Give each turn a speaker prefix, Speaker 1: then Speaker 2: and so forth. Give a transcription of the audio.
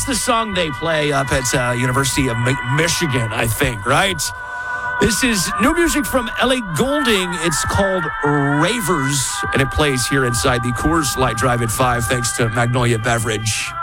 Speaker 1: the song they play up at University of Michigan, I think, right? This is new music from Ellie Goulding. It's called Ravers, and it plays here inside the Coors Light Drive at 5, thanks to Magnolia Beverage.